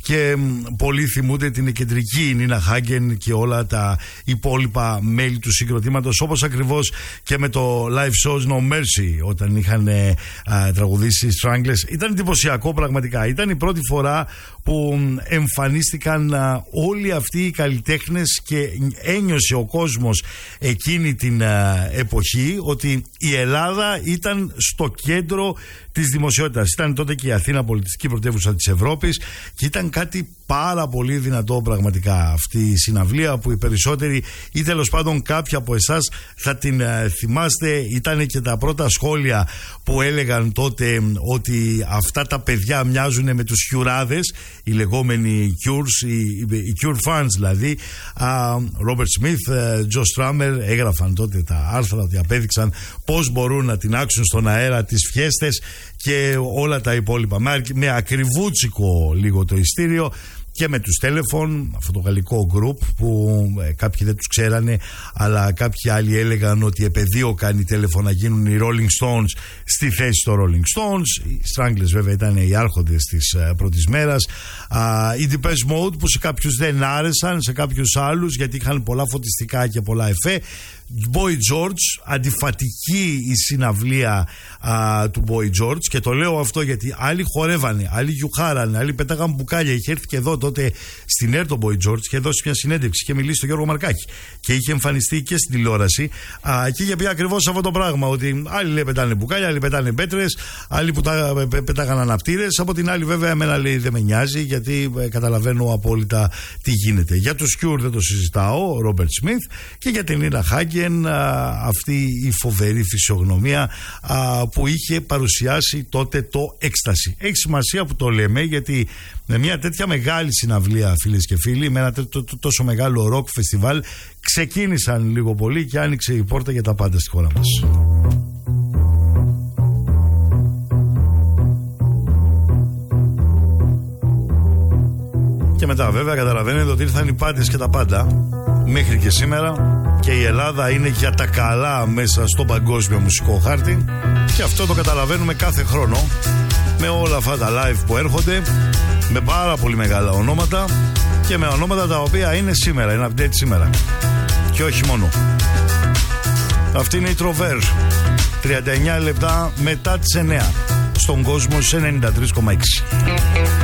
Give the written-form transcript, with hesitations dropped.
και πολλοί θυμούνται την κεντρική Νίνα Χάγκεν και όλα τα υπόλοιπα μέλη του συγκροτήματος, όπως ακριβώς και με το live shows No Mercy όταν είχαν τραγουδήσει Stranglers. Ήταν εντυπωσιακό πραγματικά. Ήταν η πρώτη φορά που εμφανίστηκαν όλοι αυτοί οι καλλιτέχνες και ένιωσε ο κόσμος εκείνη την εποχή ότι η Ελλάδα ήταν στο κέντρο της δημοσιότητας. Ήταν τότε και η Αθήνα πολιτιστική πρωτεύουσα της Ευρώπης και ήταν κάτι πάρα πολύ δυνατό πραγματικά αυτή η συναυλία, που οι περισσότεροι ή τέλος πάντων κάποιοι από εσάς θα την θυμάστε. Ήταν και τα πρώτα σχόλια που έλεγαν τότε ότι αυτά τα παιδιά μοιάζουν με τους Κιουράδες, οι λεγόμενοι Cures, οι Cure fans δηλαδή. Robert Smith, Joe Strummer έγραφαν τότε τα άρθρα ότι απέδειξαν πώς μπορούν να τινάξουν στον αέρα τις φιέστες και όλα τα υπόλοιπα με ακριβούτσικο λίγο το ειστήριο. Και με τους Telephone, αυτό το γαλλικό group που κάποιοι δεν τους ξέρανε, αλλά κάποιοι άλλοι έλεγαν ότι επεδίωκαν οι Telephone να γίνουν οι Rolling Stones στη θέση των Rolling Stones. Οι Stranglers βέβαια ήταν οι άρχοντες της πρώτης μέρας. Οι Depeche Mode που σε κάποιους δεν άρεσαν, σε κάποιους άλλους γιατί είχαν πολλά φωτιστικά και πολλά εφέ. Boy George, αντιφατική η συναυλία του Boy George, και το λέω αυτό γιατί άλλοι χορεύανε, άλλοι γιουχάρανε, άλλοι πέταγαν μπουκάλια. Είχε έρθει και εδώ τότε στην ΕΡΤ ο Boy George και δώσει μια συνέντευξη και μιλήσει στον Γιώργο Μαρκάκη και είχε εμφανιστεί και στην τηλεόραση και είχε πει ακριβώς αυτό το πράγμα, ότι άλλοι λέει πετάνε μπουκάλια, άλλοι πετάνε πέτρες, άλλοι που πετάγαν αναπτήρες. Από την άλλη βέβαια εμένα λέει δεν με νοιάζει, γιατί καταλαβαίνω απόλυτα τι γίνεται. Για τους Cure δεν το συζητάω, ο Robert Smith, και για την Nina Hagen, αυτή η φοβερή φυσιογνωμία που είχε παρουσιάσει τότε το Έκσταση. Έχει σημασία που το λέμε, γιατί με μια τέτοια μεγάλη συναυλία, φίλες και φίλοι, με ένα τόσο μεγάλο ροκ φεστιβάλ, ξεκίνησαν λίγο πολύ και άνοιξε η πόρτα για τα πάντα στη χώρα μας. Και μετά βέβαια καταλαβαίνετε ότι ήρθαν οι πάντες και τα πάντα μέχρι και σήμερα, και η Ελλάδα είναι για τα καλά μέσα στο παγκόσμιο μουσικό χάρτη, και αυτό το καταλαβαίνουμε κάθε χρόνο με όλα αυτά τα live που έρχονται, με πάρα πολύ μεγάλα ονόματα και με ονόματα τα οποία είναι σήμερα, είναι update σήμερα και όχι μόνο. Αυτή είναι η Trover, 39 λεπτά μετά τις 9 στον κόσμο σε 93,6.